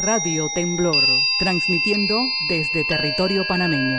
Radio Temblor, transmitiendo desde territorio panameño.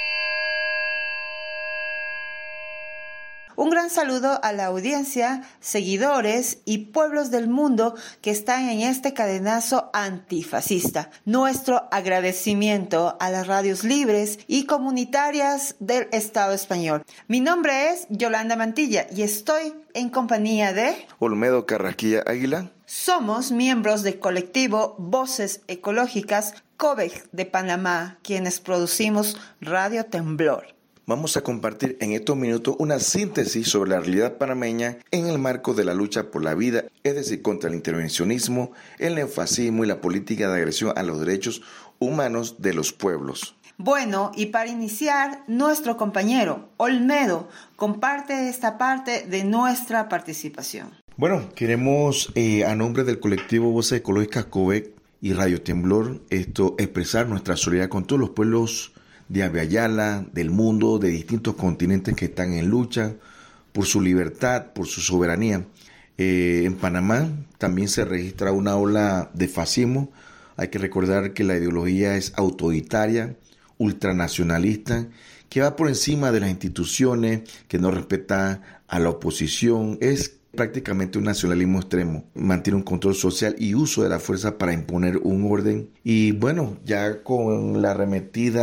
Un gran saludo a la audiencia, seguidores y pueblos del mundo que están en este cadenazo antifascista. Nuestro agradecimiento a las radios libres y comunitarias del Estado español. Mi nombre es Yolanda Mantilla y estoy en compañía de Olmedo Carrasquilla Águila. Somos miembros del colectivo Voces Ecológicas COVEC de Panamá, quienes producimos Radio Temblor. Vamos a compartir en estos minutos una síntesis sobre la realidad panameña en el marco de la lucha por la vida, es decir, contra el intervencionismo, el neofascismo y la política de agresión a los derechos humanos de los pueblos. Bueno, y para iniciar, nuestro compañero Olmedo comparte esta parte de nuestra participación. Bueno, queremos a nombre del colectivo Voces Ecológicas COVEC y Radio Temblor expresar nuestra solidaridad con todos los pueblos de Abya-Yala, del mundo, de distintos continentes que están en lucha por su libertad, por su soberanía. En Panamá también se registra una ola de fascismo. Hay que recordar que la ideología es autoritaria, ultranacionalista, que va por encima de las instituciones, que no respeta a la oposición. Es prácticamente un nacionalismo extremo. Mantiene un control social y uso de la fuerza para imponer un orden. Y bueno, ya con la arremetida